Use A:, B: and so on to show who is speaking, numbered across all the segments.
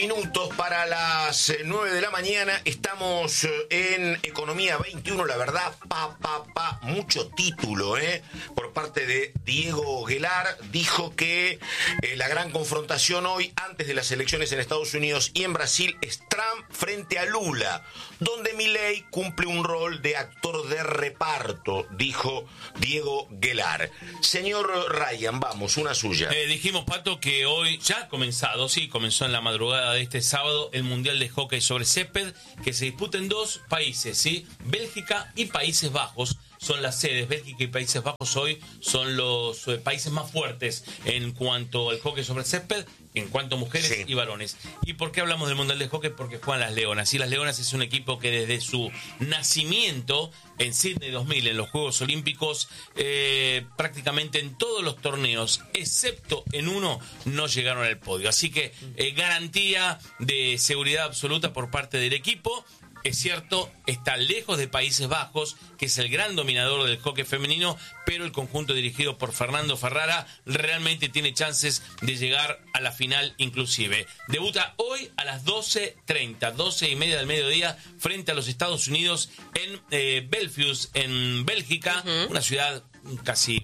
A: minutos para las 9 de la mañana. Estamos en Economía 21. La verdad, mucho título, por parte de Diego Guelar. Dijo que la gran confrontación hoy, antes de las elecciones en Estados Unidos y en Brasil, es Trump frente a Lula, donde Milei cumple un rol de actor de reparto, dijo Diego Guelar. Señor Ryan, vamos, una suya.
B: Dijimos, Pato, que hoy ya ha comenzado, comenzó en la madrugada de este sábado el Mundial de Hockey sobre Césped, que se disputa en dos países, ¿sí? Bélgica y Países Bajos. Son las sedes. Bélgica y Países Bajos hoy son los países más fuertes en cuanto al hockey sobre césped, en cuanto a mujeres y varones. ¿Y por qué hablamos del Mundial de Hockey? Porque juegan las Leonas. Y las Leonas es un equipo que desde su nacimiento en Sydney 2000, en los Juegos Olímpicos, prácticamente en todos los torneos, excepto en uno, no llegaron al podio. Así que garantía de seguridad absoluta por parte del equipo. Es cierto, está lejos de Países Bajos, que es el gran dominador del hockey femenino, pero el conjunto dirigido por Fernando Ferrara realmente tiene chances de llegar a la final inclusive. Debuta hoy a las 12:30, 12:30 del mediodía, frente a los Estados Unidos en Belfast, en Bélgica, una ciudad casi,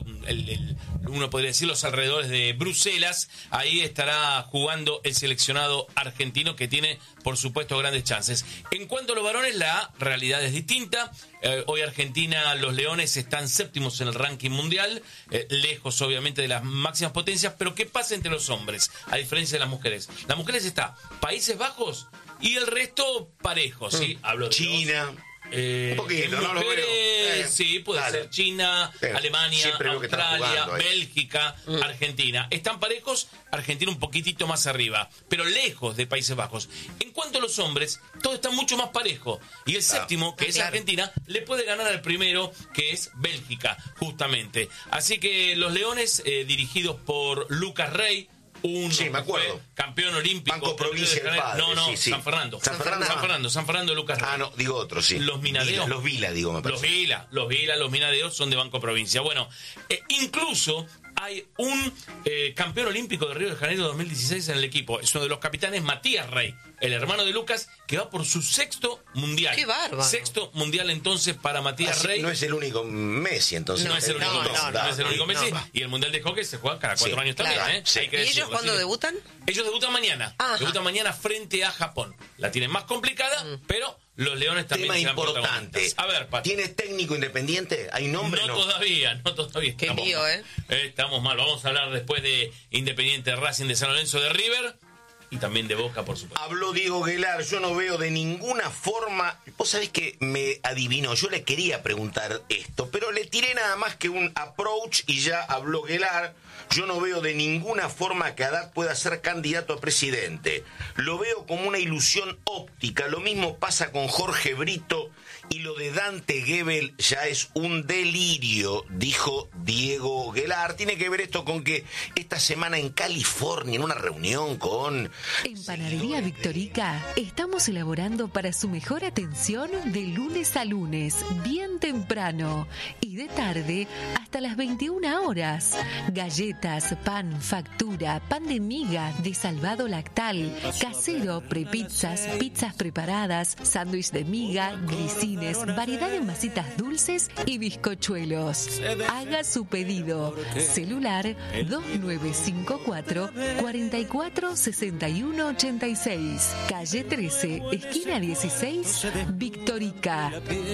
B: uno podría decir, los alrededores de Bruselas. Ahí estará jugando el seleccionado argentino, que tiene, por supuesto, grandes chances. En cuanto a los varones, la realidad es distinta. Hoy Argentina, los Leones están séptimos en el ranking mundial, lejos obviamente de las máximas potencias. Pero ¿qué pasa entre los hombres, a diferencia de las mujeres? Las mujeres está Países Bajos y el resto parejos, ¿sí? Hablo de
A: China. Un poquito, no lo veo.
B: Sí, puede ser China, Alemania, Australia, Bélgica, Argentina. Están parejos, Argentina un poquitito más arriba, pero lejos de Países Bajos. En cuanto a los hombres, todo está mucho más parejo. Y el séptimo, que es Argentina, le puede ganar al primero, que es Bélgica, justamente. Así que los Leones, dirigidos por Lucas Rey, me acuerdo, campeón olímpico.
A: Banco Provincia del Padre.
B: San Fernando. San Fernando, Lucas Rey.
A: Digo otro,
B: Los Minadeos.
A: Los Vila, digo, me parece.
B: Los Minadeos son de Banco Provincia. Bueno, incluso hay un campeón olímpico de Río de Janeiro 2016 en el equipo. Es uno de los capitanes, Matías Rey, el hermano de Lucas, que va por su sexto mundial.
C: ¡Qué bárbaro!
B: Sexto mundial entonces para Matías Rey.
A: No es el único Messi, entonces.
B: No es el único Messi. Y el mundial de hockey se juega cada 4 años también.
C: ¿Y ellos cuándo debutan?
B: Ellos debutan mañana. Debutan mañana frente a Japón. La tienen más complicada, pero los Leones también serán
A: importante.
B: A ver, Pati.
A: ¿Tiene técnico independiente? ¿Hay nombre?
B: No todavía.
C: Qué lío,
B: Estamos mal. Vamos a hablar después de Independiente, Racing, de San Lorenzo, de River y también de Boca, por supuesto.
A: Habló Diego Guelar. Yo no veo de ninguna forma. Vos sabés que me adivinó. Yo le quería preguntar esto, pero le tiré nada más que un approach y ya habló Guelar. Yo no veo de ninguna forma que Haddad pueda ser candidato a presidente. Lo veo como una ilusión óptica. Lo mismo pasa con Jorge Brito, y lo de Dante Gebel ya es un delirio, dijo Diego Guelar. Tiene que ver esto con que esta semana en California, en una reunión con...
D: En Panadería Victorica estamos elaborando para su mejor atención de lunes a lunes, bien temprano, y de tarde hasta las 21 horas. Galletas, pan, factura, pan de miga, de salvado lactal, casero, prepizzas, pizzas preparadas, sándwich de miga, glicina, variedad de masitas dulces y bizcochuelos. Haga su pedido. Celular 2954 44 61 86. Calle 13, esquina 16, Victorica.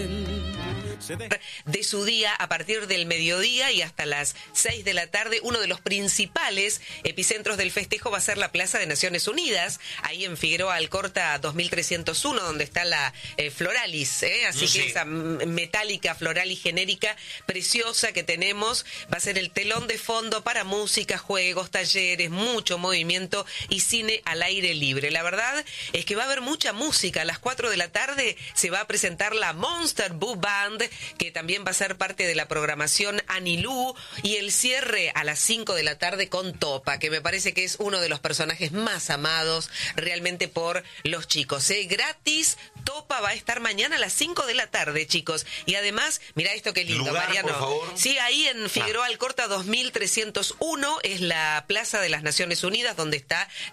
C: De su día a partir del mediodía y hasta las 6 de la tarde, uno de los principales epicentros del festejo va a ser la Plaza de Naciones Unidas, ahí en Figueroa Alcorta 2301, donde está la Floralis, así que esa metálica Floralis genérica preciosa que tenemos va a ser el telón de fondo para música, juegos, talleres, mucho movimiento y cine al aire libre. La verdad es que va a haber mucha música. A las 4 de la tarde se va a presentar la Monster Boo Band, que también va a ser parte de la programación Anilú, y el cierre a las 5 de la tarde con Topa, que me parece que es uno de los personajes más amados realmente por los chicos. Gratis, Topa va a estar mañana a las 5 de la tarde, chicos. Y además, mira esto que lindo,
A: ¿Lugar,
C: Mariano.
A: por favor?
C: Sí, ahí en Figueroa Alcorta 2301 es la Plaza de las Naciones Unidas, donde está la Flor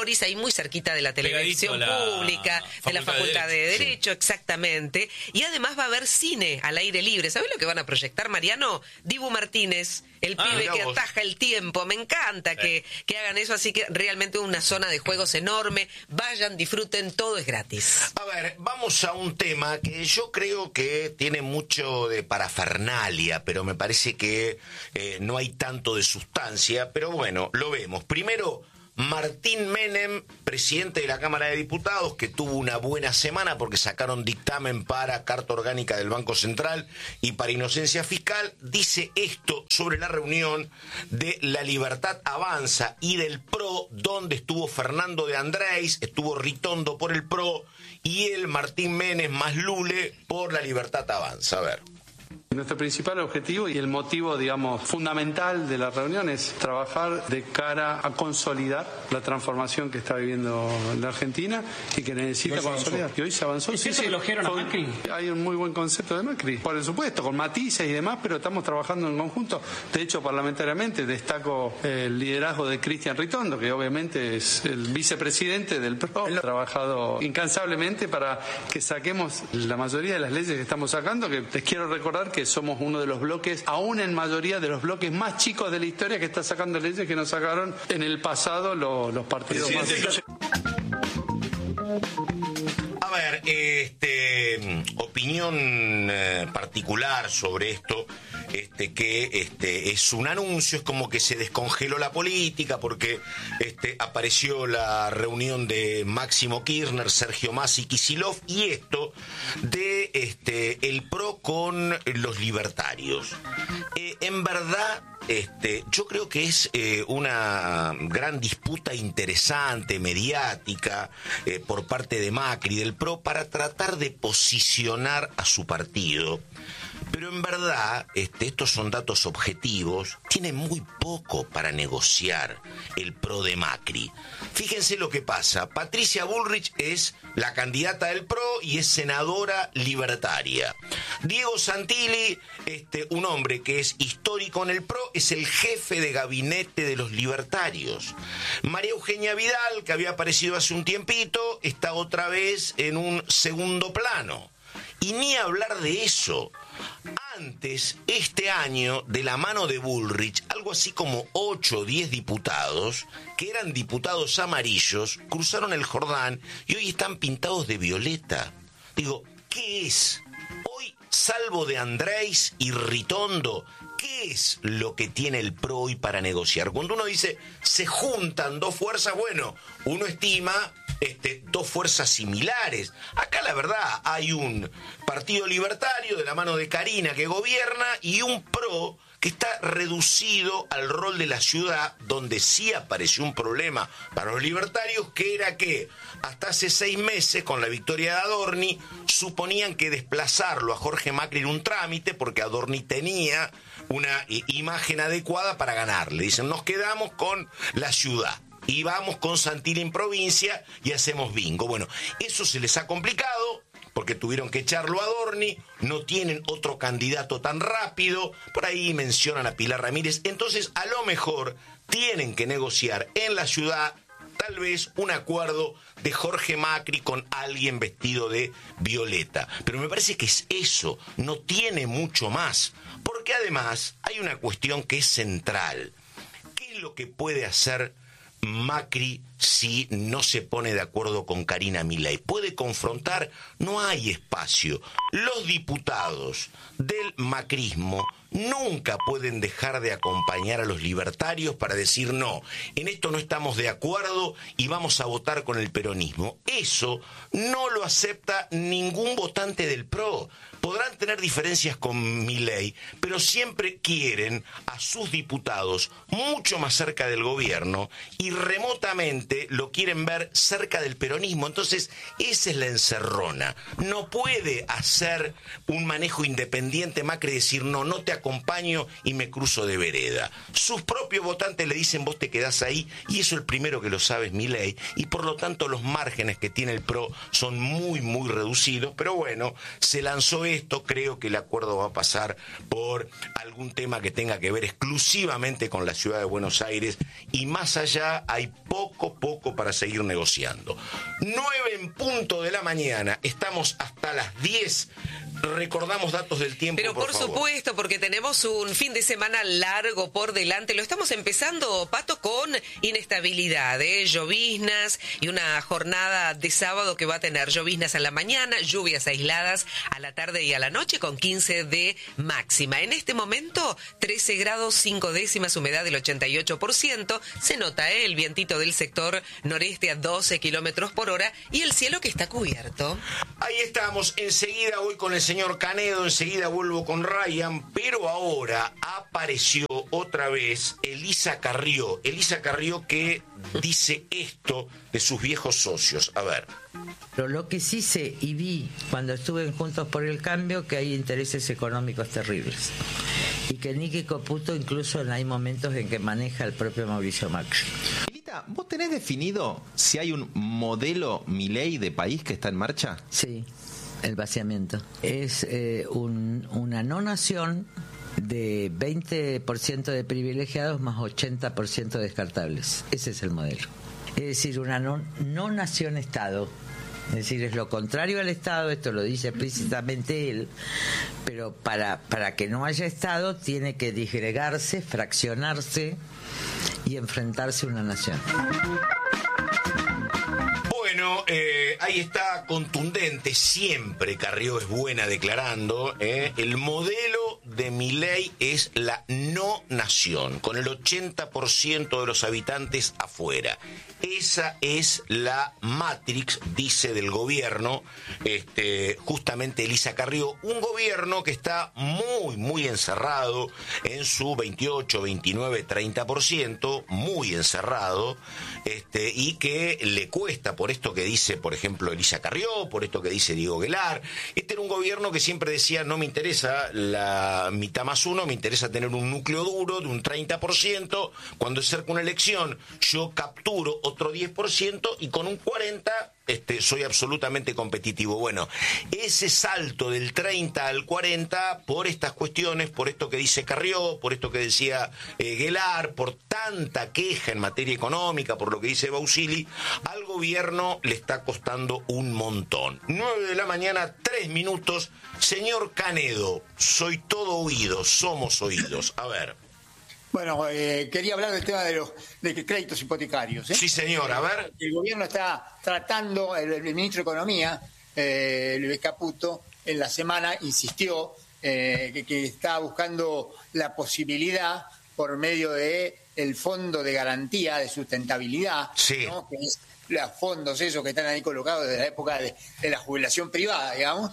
C: Flores, ahí muy cerquita de la televisión pública, de la Facultad de Derecho, exactamente. Y además va a haber cine al aire libre. ¿Sabés lo que van a proyectar, Mariano? Dibu Martínez, el pibe que ataja el tiempo. Me encanta que hagan eso, así que realmente una zona de juegos enorme. Vayan, disfruten, todo es gratis.
A: A ver, vamos a un tema que yo creo que tiene mucho de parafernalia, pero me parece que no hay tanto de sustancia, pero bueno, lo vemos. Primero, Martín Menem, presidente de la Cámara de Diputados, que tuvo una buena semana porque sacaron dictamen para Carta Orgánica del Banco Central y para Inocencia Fiscal, dice esto sobre la reunión de La Libertad Avanza y del PRO, donde estuvo Fernando de Andrés, estuvo Ritondo por el PRO y el Martín Menem más Lule por La Libertad Avanza. A ver.
E: Nuestro principal objetivo y el motivo, digamos, fundamental de la reunión es trabajar de cara a consolidar la transformación que está viviendo la Argentina y que necesita consolidar. Y hoy se avanzó.
F: ¿Es cierto que elogiaron a Macri?
E: Hay un muy buen concepto de Macri, por supuesto, con matices y demás, pero estamos trabajando en conjunto. De hecho, parlamentariamente destaco el liderazgo de Cristian Ritondo, que obviamente es el vicepresidente del PRO. Él ha trabajado incansablemente para que saquemos la mayoría de las leyes que estamos sacando, que les quiero recordar que somos uno de los bloques, aún en mayoría de los bloques más chicos de la historia, que está sacando leyes que nos sacaron en el pasado los partidos más.
A: A ver, opinión particular sobre esto, que es un anuncio, es como que se descongeló la política porque apareció la reunión de Máximo Kirchner, Sergio Massa y Kicillof, y esto de el PRO con los libertarios. En verdad, yo creo que es una gran disputa interesante, mediática, por parte de Macri, del PRO, para tratar de posicionar a su partido. Pero en verdad, estos son datos objetivos, tiene muy poco para negociar el PRO de Macri. Fíjense lo que pasa, Patricia Bullrich es la candidata del PRO y es senadora libertaria. Diego Santilli, un hombre que es histórico en el PRO, es el jefe de gabinete de los libertarios. María Eugenia Vidal, que había aparecido hace un tiempito, está otra vez en un segundo plano. Y ni hablar de eso. Antes, este año, de la mano de Bullrich, algo así como 8 o 10 diputados, que eran diputados amarillos, cruzaron el Jordán y hoy están pintados de violeta. Digo, ¿qué es? Hoy, salvo de Andrés y Ritondo, ¿qué es lo que tiene el PRO hoy para negociar? Cuando uno dice, se juntan dos fuerzas, bueno, uno estima dos fuerzas similares. Acá la verdad hay un partido libertario de la mano de Karina que gobierna y un PRO que está reducido al rol de la ciudad, donde sí apareció un problema para los libertarios, que era que hasta hace 6 meses, con la victoria de Adorni, suponían que desplazarlo a Jorge Macri era un trámite, porque Adorni tenía una imagen adecuada para ganarle. Dicen, nos quedamos con la ciudad y vamos con Santilli en provincia y hacemos bingo. Bueno, eso se les ha complicado porque tuvieron que echarlo a Adorni, no tienen otro candidato tan rápido, por ahí mencionan a Pilar Ramírez, entonces a lo mejor tienen que negociar en la ciudad tal vez un acuerdo de Jorge Macri con alguien vestido de violeta. Pero me parece que es eso, no tiene mucho más, porque además hay una cuestión que es central. ¿Qué es lo que puede hacer Macri si no se pone de acuerdo con Karina Milei? ¿Puede confrontar? No hay espacio. Los diputados del macrismo nunca pueden dejar de acompañar a los libertarios para decir no, en esto no estamos de acuerdo y vamos a votar con el peronismo. Eso no lo acepta ningún votante del PRO. Podrán tener diferencias con Milei, pero siempre quieren a sus diputados mucho más cerca del gobierno y remotamente lo quieren ver cerca del peronismo. Entonces, esa es la encerrona. No puede hacer un manejo independiente Macri y decir no, no te acompaño y me cruzo de vereda. Sus propios votantes le dicen vos te quedás ahí, y eso el primero que lo sabe es Milei, y por lo tanto los márgenes que tiene el PRO son muy, muy reducidos. Pero bueno, se lanzó esto, creo que el acuerdo va a pasar por algún tema que tenga que ver exclusivamente con la ciudad de Buenos Aires, y más allá hay poco poco para seguir negociando. 9:00 a.m, estamos hasta las 10. Recordamos datos del tiempo,
C: pero por
A: favor.
C: Supuesto, porque tenemos un fin de semana largo por delante. Lo estamos empezando, Pato, con inestabilidad, lloviznas y una jornada de sábado que va a tener lloviznas a la mañana, lluvias aisladas a la tarde y a la noche con 15 de máxima. En este momento, 13 grados 5 décimas, humedad del 88%. Se nota el vientito del sector noreste a 12 kilómetros por hora y el cielo que está cubierto.
A: Ahí estamos, enseguida voy con el señor Canedo, enseguida vuelvo con Ryan, pero ahora apareció otra vez Elisa Carrió que dice esto de sus viejos socios. A ver.
F: Pero lo que sí sé y vi cuando estuve en Juntos por el Cambio, que hay intereses económicos terribles y que Nicky Caputo incluso hay momentos en que maneja el propio Mauricio Macri.
G: Elita, ¿vos tenés definido si hay un modelo Milei de país que está en marcha?
F: Sí, el vaciamiento. Es una no nación de 20% de privilegiados más 80% descartables. Ese es el modelo. Es decir, una no nación-estado. Es decir, es lo contrario al Estado, esto lo dice explícitamente él, pero para que no haya Estado tiene que disgregarse, fraccionarse y enfrentarse a una nación.
A: Bueno, ahí está, contundente, siempre Carrió es buena declarando, el modelo de Milei es la no nación, con el 80% de los habitantes afuera. Esa es la Matrix, dice, del gobierno, justamente Elisa Carrió, un gobierno que está muy, muy encerrado en su 28, 29, 30%, muy encerrado, y que le cuesta por esto que dice, por ejemplo, Elisa Carrió, por esto que dice Diego Guelar. Era un gobierno que siempre decía, no me interesa la mitad más uno, me interesa tener un núcleo duro de un 30%, cuando es cerca una elección, yo capturo otro 10% y con un 40% soy absolutamente competitivo. Bueno, ese salto del 30 al 40 por estas cuestiones, por esto que dice Carrió, por esto que decía Guelar, por tanta queja en materia económica, por lo que dice Bausili, al gobierno le está costando un montón. 9:00 a.m, 3 minutos. Señor Canedo, soy todo oídos, somos oídos. A ver.
H: Bueno, quería hablar del tema de créditos hipotecarios.
A: Sí, señor, a ver.
H: El gobierno está tratando, el ministro de Economía, Luis Caputo, en la semana insistió que está buscando la posibilidad, por medio de el Fondo de Garantía de Sustentabilidad,
A: sí,
H: ¿no? Que es los fondos esos que están ahí colocados desde la época de la jubilación privada, digamos,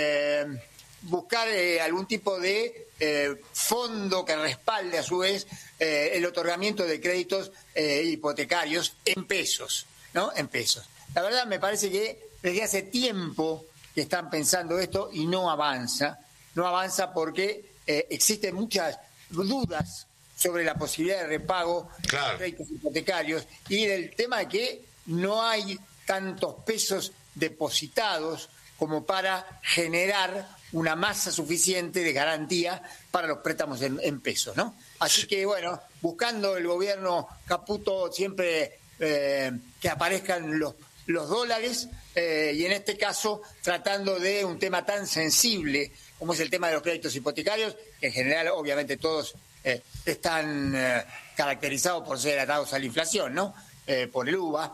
H: buscar algún tipo de fondo que respalde a su vez el otorgamiento de créditos hipotecarios en pesos, ¿no? En pesos. La verdad me parece que desde hace tiempo que están pensando esto y no avanza porque existen muchas dudas sobre la posibilidad de repago de créditos hipotecarios y del tema de que no hay tantos pesos depositados como para generar una masa suficiente de garantía para los préstamos en pesos, ¿no? Así que, bueno, buscando el gobierno Caputo siempre que aparezcan los dólares y en este caso tratando de un tema tan sensible como es el tema de los créditos hipotecarios, que en general obviamente todos están caracterizados por ser atados a la inflación, ¿no? Por el UVA,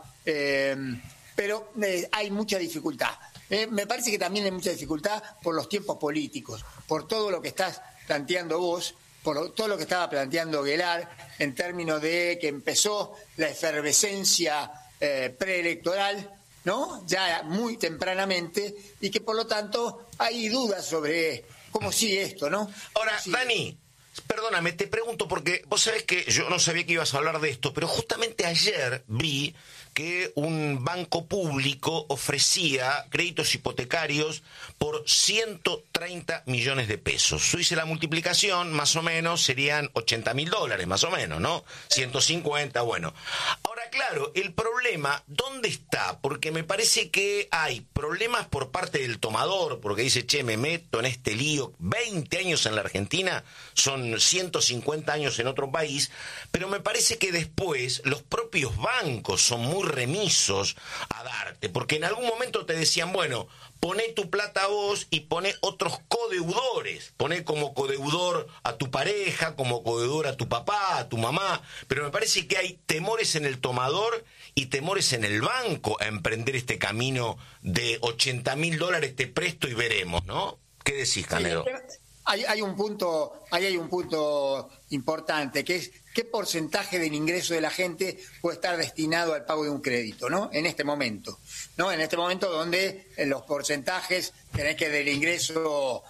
H: pero hay mucha dificultad. Me parece que también hay mucha dificultad por los tiempos políticos, por todo lo que estás planteando vos, por todo lo que estaba planteando Guelar, en términos de que empezó la efervescencia preelectoral, ¿no? Ya muy tempranamente, y que por lo tanto hay dudas sobre cómo sigue esto, ¿no?
A: Ahora, Dani, perdóname, te pregunto porque vos sabés que yo no sabía que ibas a hablar de esto, pero justamente ayer vi que un banco público ofrecía créditos hipotecarios por 130 millones de pesos. Yo hice la multiplicación, más o menos serían $80.000, más o menos, ¿no? 150, bueno. Ahora, claro, el problema, ¿dónde está? Porque me parece que hay problemas por parte del tomador, porque dice, che, me meto en este lío, 20 años en la Argentina, son 150 años en otro país, pero me parece que después los propios bancos son muy remisos a darte, porque en algún momento te decían, bueno, poné tu plata vos y poné otros codeudores, poné como codeudor a tu pareja, como codeudor a tu papá, a tu mamá, pero me parece que hay temores en el tomador y temores en el banco a emprender este camino de $80.000 te presto y veremos, ¿no? ¿Qué decís, Canedo?
H: Sí, hay un punto importante, que es qué porcentaje del ingreso de la gente puede estar destinado al pago de un crédito, ¿no? En este momento, ¿no? En este momento donde los porcentajes, tenés que del ingreso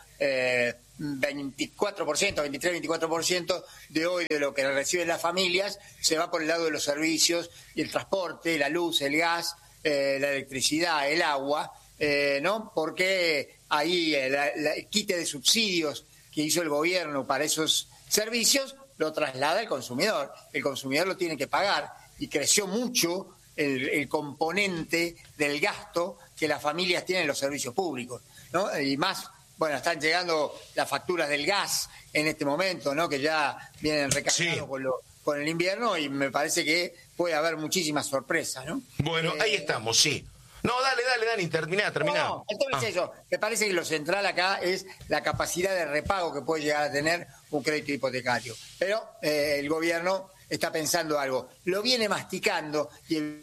H: 23-24% de hoy de lo que reciben las familias se va por el lado de los servicios y el transporte, la luz, el gas, la electricidad, el agua, ¿no? Porque ahí el quite de subsidios que hizo el gobierno para esos servicios lo traslada al consumidor. El consumidor lo tiene que pagar y creció mucho el componente del gasto que las familias tienen en los servicios públicos, ¿no? Y más, bueno, están llegando las facturas del gas en este momento, ¿no? Que ya vienen recargados con el invierno y me parece que puede haber muchísimas sorpresas, ¿no?
A: Bueno, ahí estamos, sí. No, dale, Dani, terminá.
H: No, entonces eso, me parece que lo central acá es la capacidad de repago que puede llegar a tener un crédito hipotecario. Pero el gobierno está pensando algo, lo viene masticando y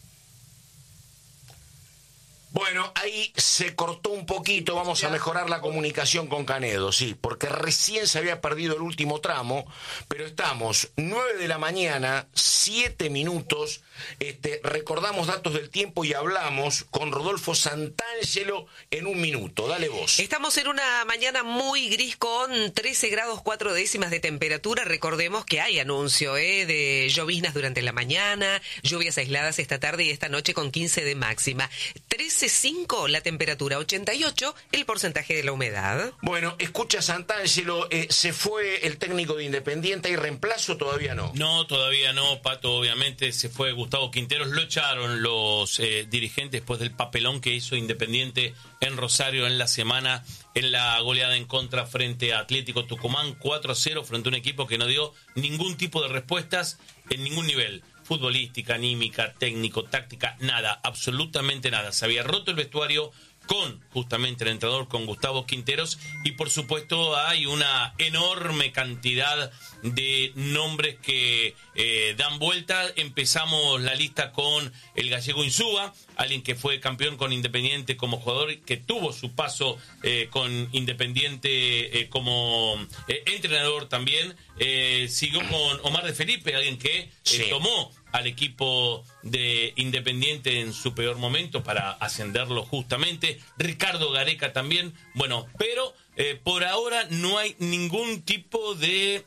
A: Bueno, ahí se cortó un poquito, vamos a mejorar la comunicación con Canedo, sí, porque recién se había perdido el último tramo, pero estamos 9 de la mañana, 7 minutos, recordamos datos del tiempo y hablamos con Rodolfo Santangelo en un minuto. Dale vos.
C: Estamos en una mañana muy gris con 13 grados 4 décimas de temperatura. Recordemos que hay anuncio de lloviznas durante la mañana, lluvias aisladas esta tarde y esta noche con 15 de máxima. 13.5 la temperatura, 88 el porcentaje de la humedad.
A: Bueno, escucha Santangelo, se fue el técnico de Independiente, ¿hay reemplazo? Todavía no.
B: No, todavía no, Pato, obviamente se fue Gustavo Quinteros, lo echaron los dirigentes después del papelón que hizo Independiente en Rosario en la semana, en la goleada en contra frente a Atlético Tucumán, 4-0 frente a un equipo que no dio ningún tipo de respuestas en ningún nivel. Futbolística, anímica, técnico, táctica, nada, absolutamente nada. Se había roto el vestuario con justamente el entrenador, con Gustavo Quinteros, y por supuesto hay una enorme cantidad de nombres que dan vuelta. Empezamos la lista con el gallego Insúa, alguien que fue campeón con Independiente como jugador, que tuvo su paso con Independiente como entrenador también. Siguió con Omar de Felipe, alguien que tomó al equipo de Independiente en su peor momento para ascenderlo justamente. Ricardo Gareca también. Bueno, pero por ahora no hay ningún tipo de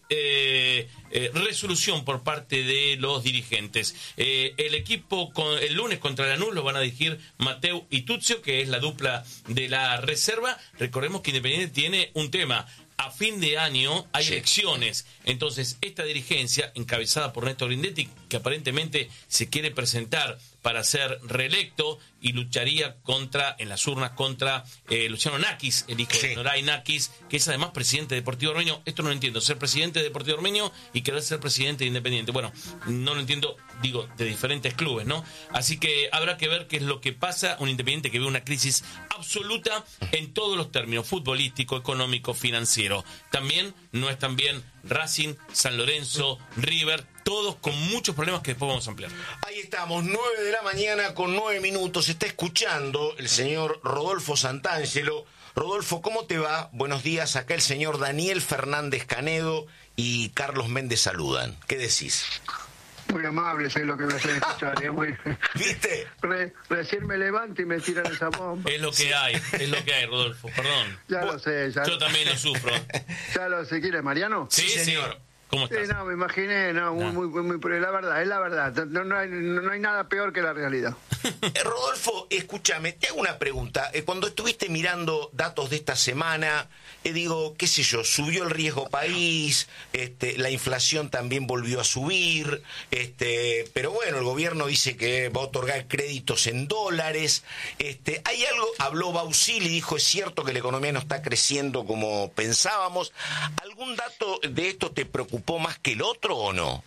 B: resolución por parte de los dirigentes. El equipo el lunes contra Lanús lo van a dirigir Mateu y Tuccio, que es la dupla de la reserva. Recordemos que Independiente tiene un tema. A fin de año hay elecciones, entonces esta dirigencia, encabezada por Néstor Grindetti, que aparentemente se quiere presentar para ser reelecto y lucharía en las urnas contra Luciano Nakis, el hijo de Noray Nakis, que es además presidente de Deportivo Ormeño. Esto no lo entiendo, ser presidente de Deportivo Ormeño y querer ser presidente de Independiente. Bueno, no lo entiendo, digo, de diferentes clubes, ¿no? Así que habrá que ver qué es lo que pasa. Un Independiente que vive una crisis absoluta en todos los términos, futbolístico, económico, financiero. También no están bien Racing, San Lorenzo, River, todos con muchos problemas que después vamos a ampliar.
A: Ahí estamos, 9 de la mañana con 9 minutos. Está escuchando el señor Rodolfo Santangelo. Rodolfo, ¿cómo te va? Buenos días. Acá el señor Daniel Fernández Canedo y Carlos Méndez saludan. ¿Qué decís?
I: Muy amable, sé lo que me hacen escuchar.
A: ¿Viste?
I: Recién me levanto y me tiran esa bomba.
B: Es lo que hay, Rodolfo, perdón.
I: Ya lo sé.
B: Yo también lo sufro.
I: Ya lo sé. ¿Quién es, Mariano?
B: Sí, señor. ¿Cómo estás?
I: No, me imaginé, pero la verdad, no hay nada peor que la realidad.
A: Rodolfo, escúchame, te hago una pregunta. Cuando estuviste mirando datos de esta semana, digo, qué sé yo, subió el riesgo país, la inflación también volvió a subir, pero bueno, el gobierno dice que va a otorgar créditos en dólares. Hay algo, habló Bausil y dijo, es cierto que la economía no está creciendo como pensábamos. ¿Algún dato de esto te preocupó más que el otro o no?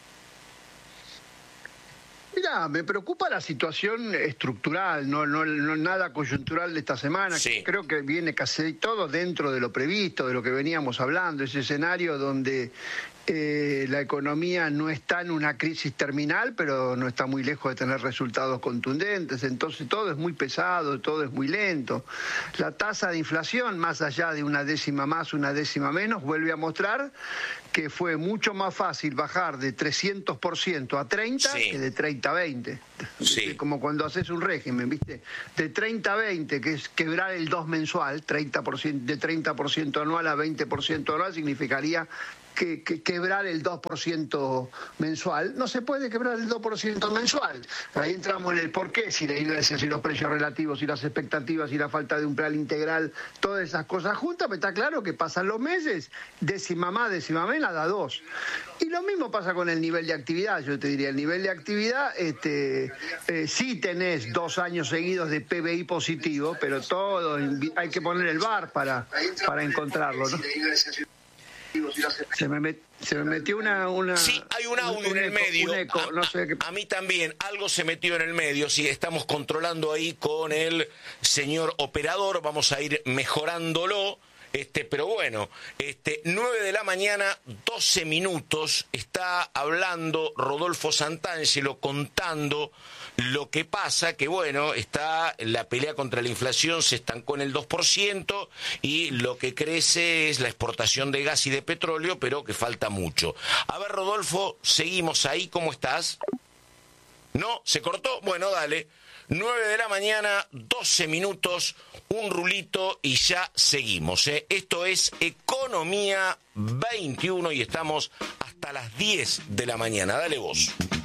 I: Mira, me preocupa la situación estructural, no nada coyuntural de esta semana.
A: Sí.
I: Creo que viene casi todo dentro de lo previsto, de lo que veníamos hablando, ese escenario donde la economía no está en una crisis terminal, pero no está muy lejos de tener resultados contundentes. Entonces todo es muy pesado, todo es muy lento. La tasa de inflación, más allá de una décima más, una décima menos, vuelve a mostrar que fue mucho más fácil bajar de 300% a 30%
A: sí.
I: que de 30 a 20%.
A: Sí.
I: Como cuando haces un régimen, ¿viste? De 30 a 20, que es quebrar el 2 mensual, 30%, de 30% anual a 20% anual, significaría que quebrar el 2% mensual. No se puede quebrar el 2% mensual. Ahí entramos en el porqué, si la iglesia, si los precios relativos, si las expectativas, si la falta de un plan integral, todas esas cosas juntas, pero está claro que pasan los meses, décima más, décima menos, da 2. Y lo mismo pasa con el nivel de actividad, yo te diría, el nivel de actividad, sí tenés 2 años seguidos de PBI positivo, pero todo, hay que poner el VAR para encontrarlo, ¿no? Se me metió una...
A: Sí, hay un audio en el medio.
I: Un eco, no sé qué...
A: A mí también, algo se metió en el medio. Sí, estamos controlando ahí con el señor operador, vamos a ir mejorándolo. Pero bueno, 9 de la mañana, 12 minutos, está hablando Rodolfo Santangelo contando lo que pasa, que bueno, está la pelea contra la inflación, se estancó en el 2% y lo que crece es la exportación de gas y de petróleo, pero que falta mucho. A ver, Rodolfo, seguimos ahí, ¿cómo estás? ¿No? ¿Se cortó? Bueno, dale. 9 de la mañana, 12 minutos, un rulito y ya seguimos. Esto es Economía 21 y estamos hasta las 10 de la mañana. Dale vos.